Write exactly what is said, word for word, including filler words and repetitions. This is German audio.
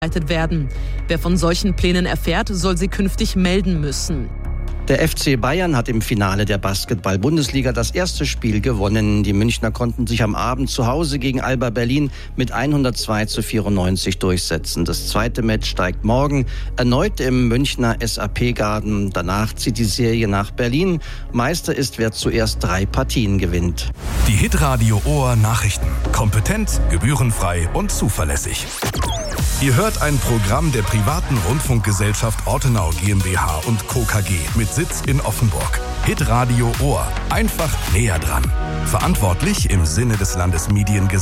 werden. Wer von solchen Plänen erfährt, soll sie künftig melden müssen. Der F C Bayern hat im Finale der Basketball-Bundesliga das erste Spiel gewonnen. Die Münchner konnten sich am Abend zu Hause gegen Alba Berlin mit hundertzwei zu vierundneunzig durchsetzen. Das zweite Match steigt morgen erneut im Münchner S A P-Garten. Danach zieht die Serie nach Berlin. Meister ist, wer zuerst drei Partien gewinnt. Die Hitradio Ohr Nachrichten. Kompetent, gebührenfrei und zuverlässig. Ihr hört ein Programm der privaten Rundfunkgesellschaft Ortenau GmbH und Co. K G mit Sitz in Offenburg. Hitradio Ohr. Einfach näher dran. Verantwortlich im Sinne des Landesmediengesetzes.